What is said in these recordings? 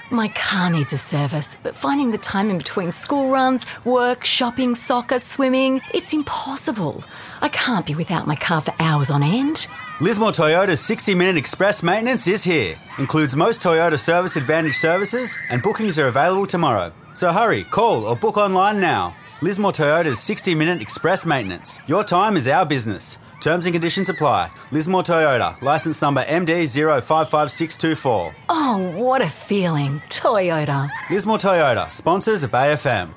My car needs a service, but finding the time in between school runs, work, shopping, soccer, swimming, it's impossible. I can't be without my car for hours on end. Lismore Toyota's 60-minute express maintenance is here. Includes most Toyota Service Advantage services, and bookings are available tomorrow. So hurry, call or book online now. Lismore Toyota's 60-minute express maintenance. Your time is our business. Terms and conditions apply. Lismore Toyota, licence number MD055624. Oh, what a feeling. Toyota. Lismore Toyota, sponsors of AFM.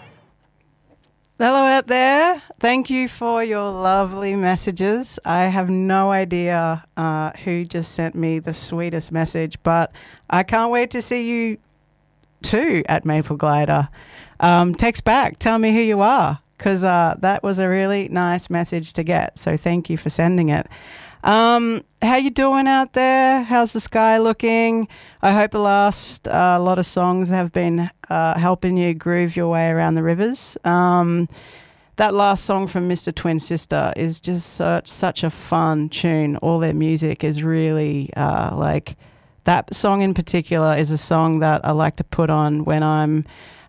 Hello out there. Thank you for your lovely messages. I have no idea who just sent me the sweetest message, but I can't wait to see you too at Maple Glider. Text back. Tell me who you are, because that was a really nice message to get. So thank you for sending it. How you doing out there? How's the sky looking? I hope the last lot of songs have been helping you groove your way around the rivers. That last song from Mr. Twin Sister is just such a fun tune. All their music is really like that song in particular is a song that I like to put on when I'm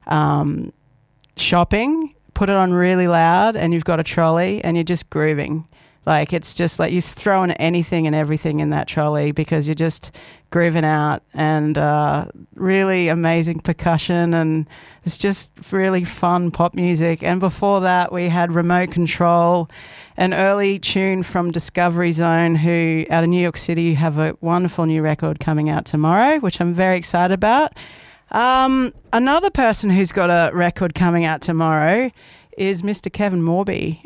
shopping. Put it on really loud and you've got a trolley and you're just grooving. Like, it's just like you're throwing anything and everything in that trolley because you're just grooving out, and really amazing percussion, and it's just really fun pop music. And before that, we had Remote Control, an early tune from Discovery Zone, who out of New York City have a wonderful new record coming out tomorrow, which I'm very excited about. Another person who's got a record coming out tomorrow is Mr. Kevin Morby,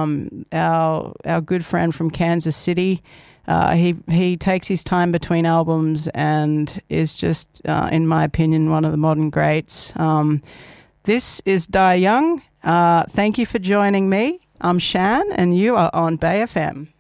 our good friend from Kansas City. He takes his time between albums and is just, in my opinion, one of the modern greats. This is Die Young. Thank you for joining me. I'm Shan, and you are on Bay FM.